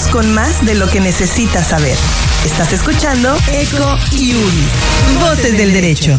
con más de lo que necesitas saber. Estás escuchando Eco y Uri, Voces del Derecho.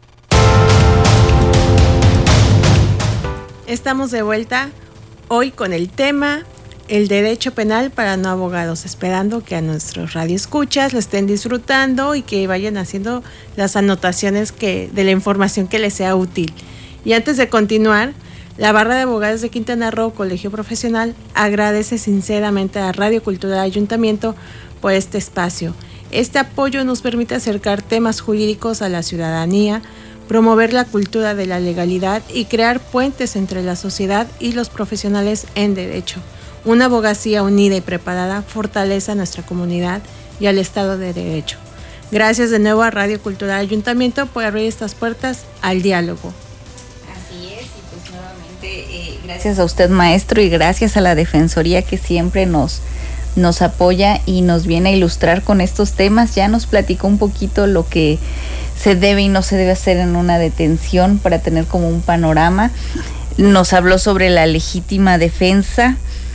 Estamos de vuelta hoy con el tema el derecho penal para no abogados, esperando que a nuestros radioescuchas lo estén disfrutando y que vayan haciendo las anotaciones de la información que les sea útil. Y antes de continuar, la Barra de Abogados de Quintana Roo, Colegio Profesional, agradece sinceramente a Radio Cultura Ayuntamiento por este espacio. Este apoyo nos permite acercar temas jurídicos a la ciudadanía, promover la cultura de la legalidad y crear puentes entre la sociedad y los profesionales en derecho. Una abogacía unida y preparada fortalece a nuestra comunidad y al Estado de Derecho. Gracias de nuevo a Radio Cultura Ayuntamiento por abrir estas puertas al diálogo. Así es, y pues nuevamente gracias a usted, maestro, y gracias a la Defensoría que siempre nos apoya y nos viene a ilustrar con estos temas. Ya nos platicó un poquito lo que se debe y no se debe hacer en una detención para tener como un panorama. Nos habló sobre la legítima defensa.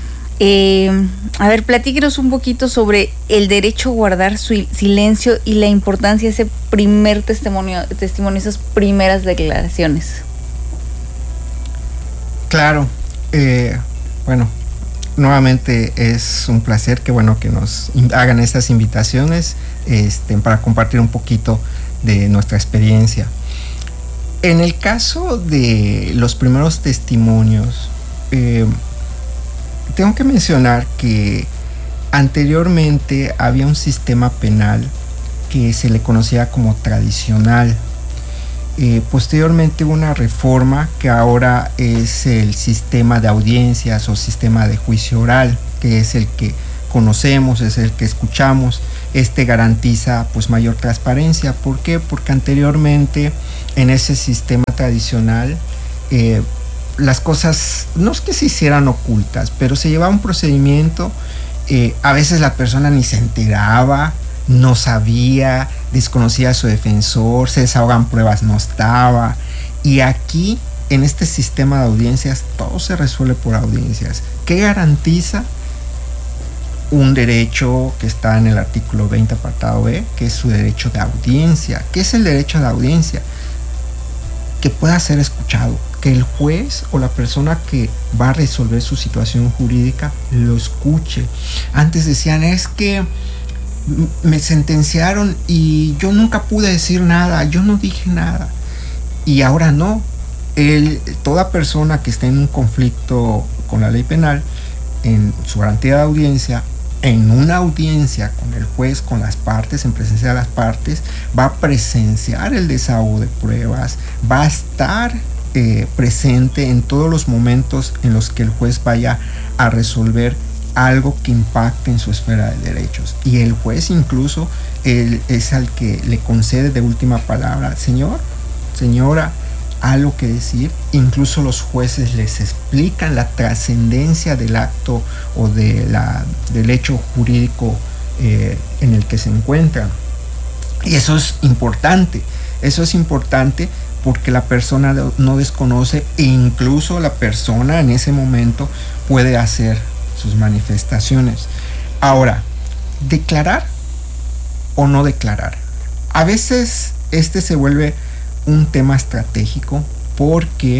A ver, platíquenos un poquito sobre el derecho a guardar su silencio y la importancia de ese primer testimonio, esas primeras declaraciones. Claro, bueno, nuevamente es un placer que nos hagan estas invitaciones para compartir un poquito de nuestra experiencia. En el caso de los primeros testimonios, tengo que mencionar que anteriormente había un sistema penal que se le conocía como tradicional. Posteriormente hubo una reforma que ahora es el sistema de audiencias o sistema de juicio oral, que es el que conocemos, es el que escuchamos. Garantiza mayor transparencia. ¿Por qué? Porque anteriormente en ese sistema tradicional las cosas no es que se hicieran ocultas, pero se llevaba un procedimiento, a veces la persona ni se enteraba, no sabía, desconocía a su defensor, se desahogan pruebas, no estaba. Y aquí, en este sistema de audiencias, todo se resuelve por audiencias. ¿Qué garantiza? Un derecho que está en el artículo 20, apartado B, que es su derecho de audiencia. ¿Qué es el derecho de audiencia? Que pueda ser escuchado, que el juez o la persona que va a resolver su situación jurídica lo escuche. Antes decían, es que me sentenciaron y yo nunca pude decir nada, yo no dije nada. Y ahora no. Toda persona que esté en un conflicto con la ley penal, en su garantía de audiencia, en una audiencia con el juez, con las partes, en presencia de las partes, va a presenciar el desahogo de pruebas, va a estar presente en todos los momentos en los que el juez vaya a resolver algo que impacte en su esfera de derechos. Y el juez incluso es al que le concede de última palabra, señor, señora, algo que decir. Incluso los jueces les explican la trascendencia del acto o del hecho jurídico en el que se encuentran. Y eso es importante porque la persona no desconoce, e incluso la persona en ese momento puede hacer sus manifestaciones. Ahora, declarar o no declarar. A veces se vuelve un tema estratégico porque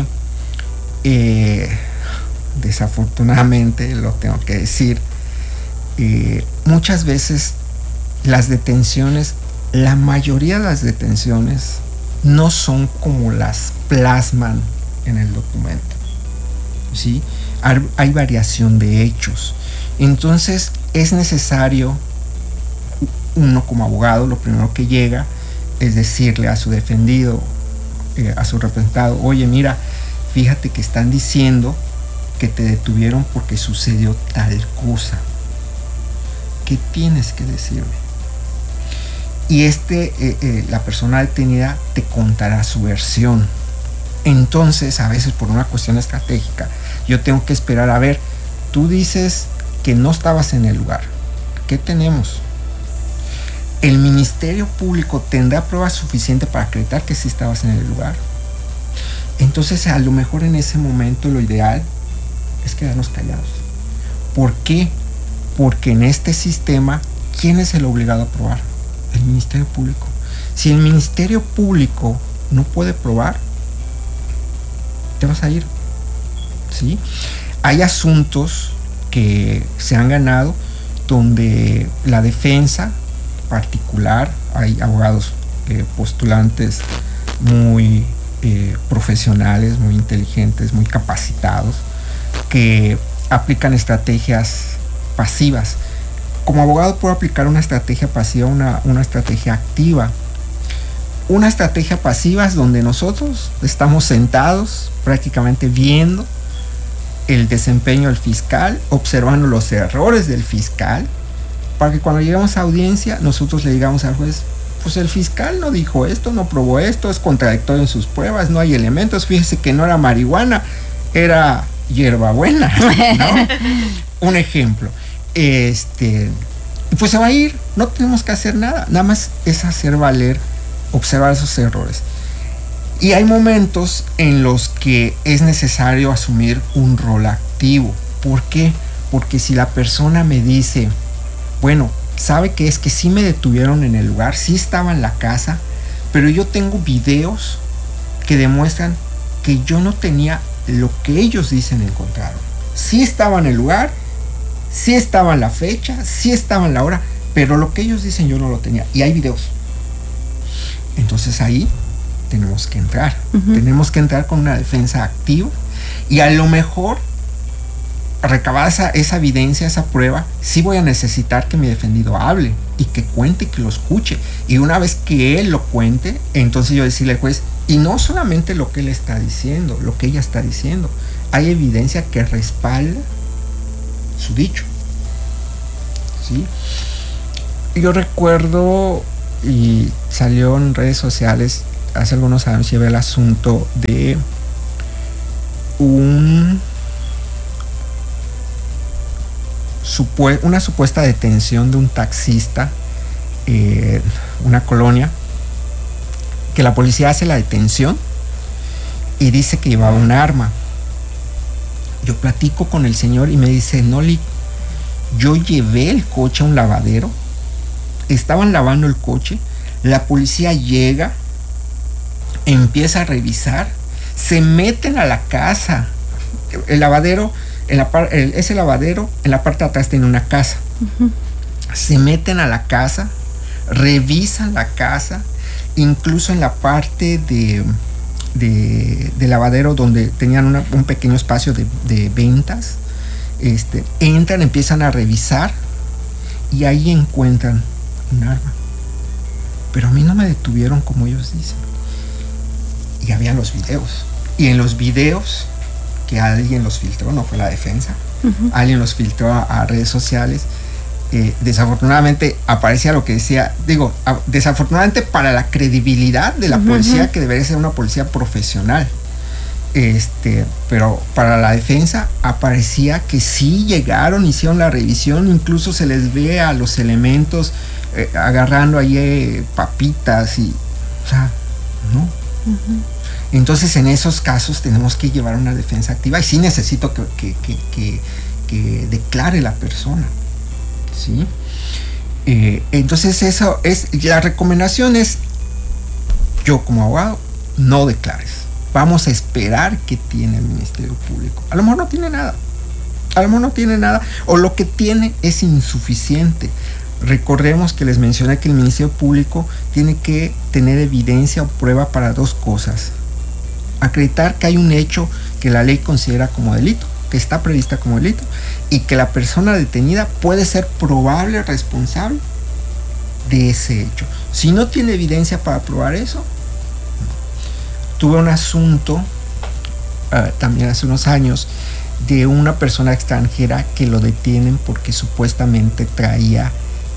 desafortunadamente, lo tengo que decir, muchas veces las detenciones, la mayoría de las detenciones no son como las plasman en el documento, ¿sí? Hay variación de hechos. Entonces es necesario, uno como abogado, lo primero que llega es decirle a su defendido, a su representado, oye, mira, fíjate que están diciendo que te detuvieron porque sucedió tal cosa. ¿Qué tienes que decirme? Y la persona detenida te contará su versión. Entonces, a veces por una cuestión estratégica, yo tengo que esperar a ver, tú dices que no estabas en el lugar. ¿Qué tenemos? ¿El Ministerio Público tendrá pruebas suficientes para acreditar que sí estabas en el lugar? Entonces, a lo mejor en ese momento lo ideal es quedarnos callados. ¿Por qué? porque en este sistema, ¿quién es el obligado a probar? El Ministerio Público. Si el Ministerio Público no puede probar, te vas a ir, ¿sí? Hay asuntos que se han ganado donde la defensa particular, hay abogados postulantes muy profesionales, muy inteligentes, muy capacitados, que aplican estrategias pasivas. Como abogado puedo aplicar una estrategia pasiva, una estrategia activa. Una estrategia pasiva es donde nosotros estamos sentados prácticamente viendo el desempeño del fiscal, observando los errores del fiscal, para que cuando llegamos a audiencia nosotros le digamos al juez, pues el fiscal no dijo esto, no probó esto, es contradictorio en sus pruebas, no hay elementos, fíjese que no era marihuana, era hierbabuena, ¿no? Un ejemplo. Pues se va a ir, no tenemos que hacer nada, nada más es hacer valer, observar esos errores. Y hay momentos en los que es necesario asumir un rol activo. ¿Por qué? Porque si la persona me dice, bueno, sabe que es que sí me detuvieron en el lugar, sí estaba en la casa, pero yo tengo videos que demuestran que yo no tenía lo que ellos dicen encontraron. Sí estaba en el lugar, sí estaba en la fecha, sí estaba en la hora, pero lo que ellos dicen yo no lo tenía. Y hay videos. Entonces ahí tenemos que entrar. Tenemos que entrar con una defensa activa y a lo mejor recabar esa evidencia, esa prueba, sí voy a necesitar que mi defendido hable y que cuente, que lo escuche. Y una vez que él lo cuente, entonces yo decirle al juez, y no solamente lo que él está diciendo, lo que ella está diciendo, hay evidencia que respalda su dicho. ¿Sí? Yo recuerdo, y salió en redes sociales hace algunos años, llevé el asunto de una supuesta detención de un taxista en una colonia, que la policía hace la detención y dice que llevaba un arma. Yo platico con el señor y me dice, Noli, yo llevé el coche a un lavadero, estaban lavando el coche, la policía llega, empieza a revisar, se meten a la casa, el lavadero, ese lavadero en la parte de atrás tiene una casa, se meten a la casa, revisan la casa, incluso en la parte de lavadero donde tenían un pequeño espacio de ventas, entran, empiezan a revisar y ahí encuentran un arma. Pero a mí no me detuvieron como ellos dicen. Y había los videos. Y en los videos, que alguien los filtró, no fue la defensa, alguien los filtró a redes sociales, desafortunadamente aparecía lo que decía, desafortunadamente para la credibilidad de la policía, que debería ser una policía profesional, pero para la defensa aparecía que sí llegaron, hicieron la revisión, incluso se les ve a los elementos agarrando ahí papitas y, o sea, ¿no? Entonces en esos casos tenemos que llevar una defensa activa y sí necesito que declare la persona, ¿sí? Entonces eso es, la recomendación es, yo como abogado, no declares, vamos a esperar qué tiene el Ministerio Público. A lo mejor no tiene nada, o lo que tiene es insuficiente. Recordemos que les mencioné que el Ministerio Público tiene que tener evidencia o prueba para dos cosas: acreditar que hay un hecho que la ley considera como delito, que está prevista como delito, y que la persona detenida puede ser probable responsable de ese hecho. Si no tiene evidencia para probar eso, no. Tuve un asunto también hace unos años de una persona extranjera que lo detienen porque supuestamente traía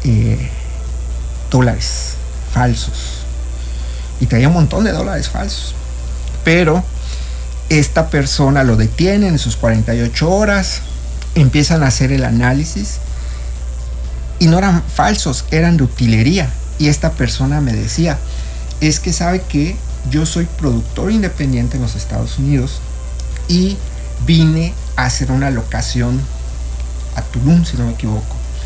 dólares falsos, y traía un montón de dólares falsos, pero esta persona lo detienen en sus 48 horas, empiezan a hacer el análisis y no eran falsos, eran de utilería. Y esta persona me decía, es que sabe que yo soy productor independiente en los Estados Unidos y vine a hacer una locación a Tulum, si no me equivoco,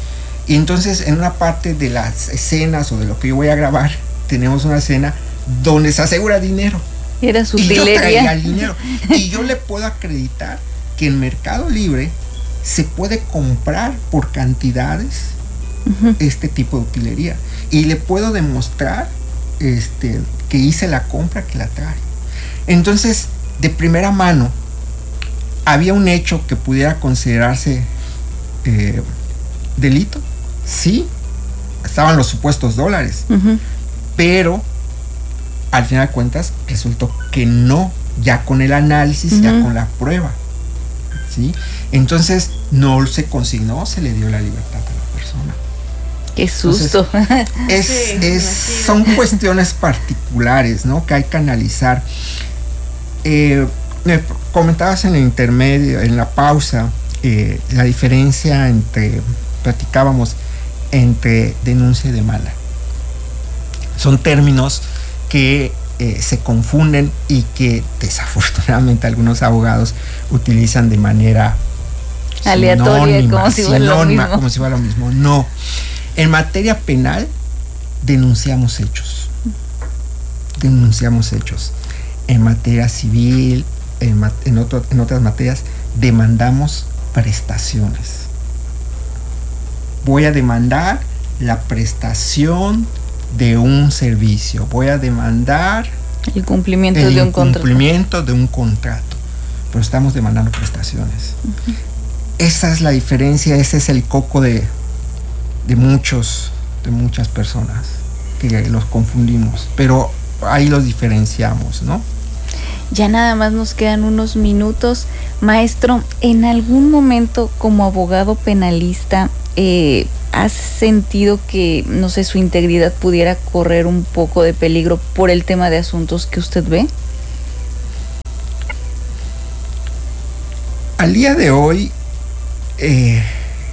Y entonces en una parte de las escenas o de lo que yo voy a grabar, tenemos una escena donde se asegura dinero. Era su y utilería. yo traía el dinero. Y yo le puedo acreditar que en Mercado Libre se puede comprar por cantidades este tipo de utilería. Y le puedo demostrar que hice la compra, que la trae. Entonces, de primera mano, ¿había un hecho que pudiera considerarse delito? Sí, estaban los supuestos dólares, pero al final de cuentas resultó que no, ya con el análisis, ya con la prueba, ¿sí? Entonces no se consignó, se le dio la libertad a la persona. Qué susto. Entonces, son cuestiones particulares, ¿no?, que hay que analizar. Me comentabas en el intermedio, en la pausa, la diferencia platicábamos entre denuncia y demanda. Son términos que se confunden y que desafortunadamente algunos abogados utilizan de manera aleatoria, como si fuera lo mismo. No. En materia penal denunciamos hechos. En materia civil, en otras materias, demandamos prestaciones. Voy a demandar la prestación de un servicio. Voy a demandar el cumplimiento de un contrato. Pero estamos demandando prestaciones. Esa es la diferencia, ese es el coco de muchas personas, que los confundimos. Pero ahí los diferenciamos, ¿no? Ya nada más nos quedan unos minutos. Maestro, ¿en algún momento como abogado penalista has sentido que, no sé, su integridad pudiera correr un poco de peligro por el tema de asuntos que usted ve? Al día de hoy,